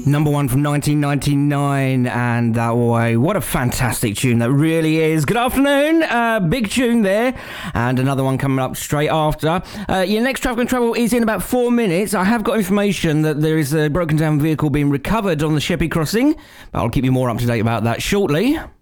Number one from 1999, and that way, what a fantastic tune that really is. Good afternoon, big tune there, and another one coming up straight after. Your next Traffic and Travel is in about 4 minutes. I have got information that there is a broken down vehicle being recovered on the Sheppey Crossing, but I'll keep you more up to date about that shortly.